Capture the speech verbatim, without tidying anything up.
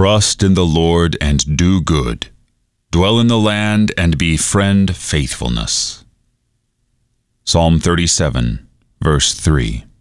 Trust in the Lord and do good. Dwell in the land and befriend faithfulness. Psalm thirty-seven, verse three.